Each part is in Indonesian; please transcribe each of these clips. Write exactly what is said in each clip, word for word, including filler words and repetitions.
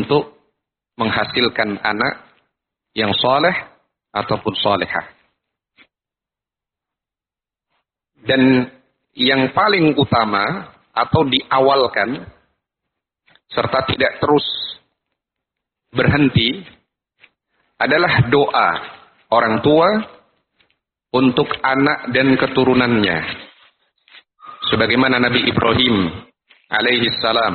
untuk menghasilkan anak yang soleh ataupun solehah. Dan yang paling utama atau diawalkan serta tidak terus berhenti adalah doa orang tua untuk anak dan keturunannya. Sebagaimana Nabi Ibrahim alaihi salam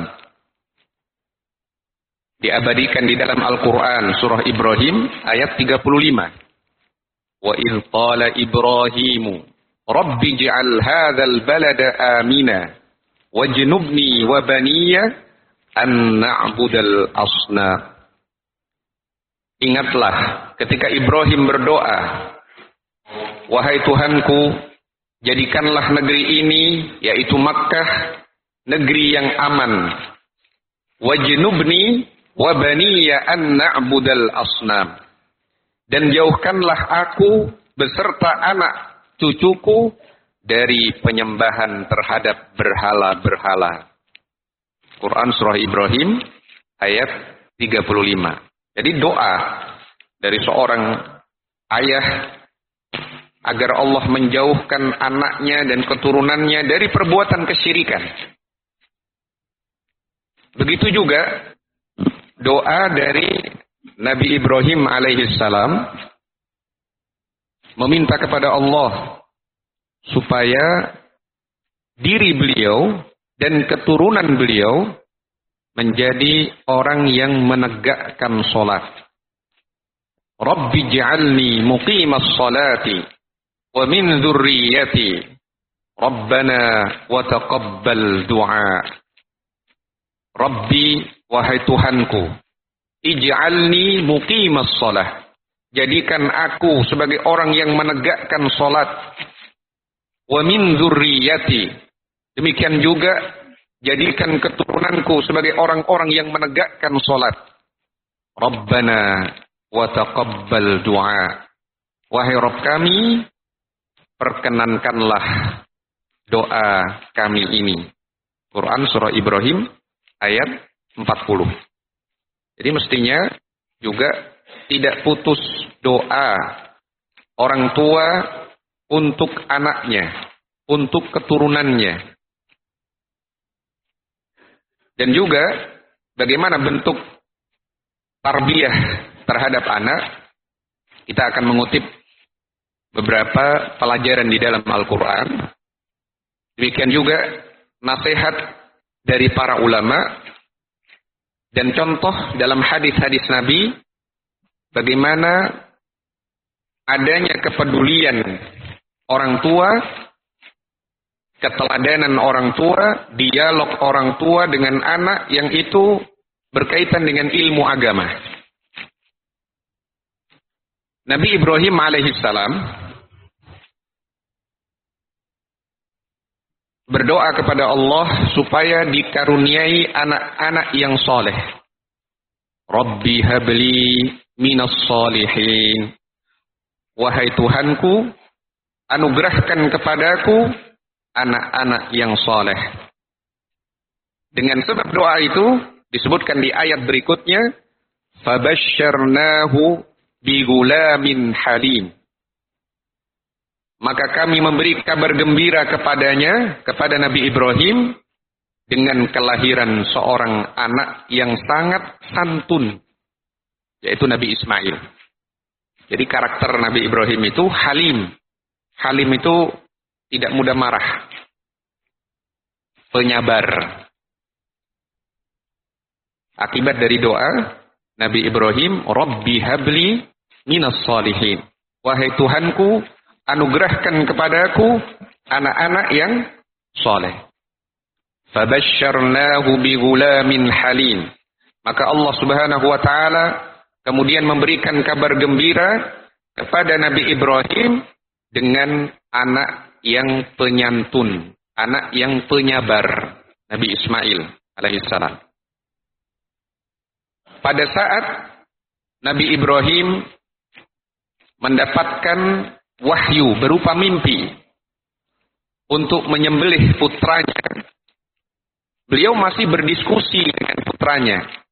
diabadikan di dalam Al-Quran surah Ibrahim ayat tiga puluh lima. Wa idh qala Ibrahimu Rabbi ij'al hadzal balada amina wajnubni wa baniya an na'budal asnam. Ingatlah ketika Ibrahim berdoa, wahai Tuhanku, jadikanlah negeri ini, yaitu Makkah, negeri yang aman. Wajnubni wa baniya an na'budal asnam. Dan jauhkanlah aku beserta anak cucuku dari penyembahan terhadap berhala-berhala. Quran surah Ibrahim ayat tiga puluh lima. Jadi doa dari seorang ayah agar Allah menjauhkan anaknya dan keturunannya dari perbuatan kesyirikan. Begitu juga doa dari Nabi Ibrahim alaihissalam meminta kepada Allah supaya diri beliau dan keturunan beliau menjadi orang yang menegakkan salat. Rabbi ij'alni muqimas salati wa min dzurriyyati Rabbana wa taqabbal du'a. Rabbi, wahai Tuhanku, ij'alni muqimas salah. Jadikan aku sebagai orang yang menegakkan salat. Wa min dzurriyyati. Demikian juga jadikan keturunanku sebagai orang-orang yang menegakkan salat. Rabbana wa taqabbal du'a. Wahai Rabb kami, perkenankanlah doa kami ini. Quran surah Ibrahim ayat empat puluh. Jadi mestinya juga tidak putus doa orang tua untuk anaknya, untuk keturunannya. Dan juga bagaimana bentuk tarbiyah terhadap anak. Kita akan mengutip beberapa pelajaran di dalam Al-Quran. Demikian juga nasihat dari para ulama dan contoh dalam hadis-hadis Nabi bagaimana adanya kepedulian orang tua, keteladanan orang tua, dialog orang tua dengan anak yang itu berkaitan dengan ilmu agama. Nabi Ibrahim alaihissalam berdoa kepada Allah supaya dikaruniai anak-anak yang soleh. Rabbi habli minas solihin. Wahai Tuhanku, anugerahkan kepadaku anak-anak yang soleh. Dengan sebab doa itu disebutkan di ayat berikutnya, fabasyarnahu bigulamin halim. Maka kami memberi kabar gembira kepadanya, kepada Nabi Ibrahim, dengan kelahiran seorang anak yang sangat santun, yaitu Nabi Ismail. Jadi karakter Nabi Ibrahim itu halim. Halim itu tidak mudah marah. Penyabar. Akibat dari doa Nabi Ibrahim, Rabbi habli minas solihin. Wahai Tuhanku, anugerahkan kepadaku anak-anak yang soleh. Fabasyarnahu bighulamin halim. Maka Allah Subhanahu wa taala kemudian memberikan kabar gembira kepada Nabi Ibrahim dengan anak yang penyantun, anak yang penyabar, Nabi Ismail alaihissalam. Pada saat Nabi Ibrahim mendapatkan wahyu berupa mimpi untuk menyembelih putranya, beliau masih berdiskusi dengan putranya.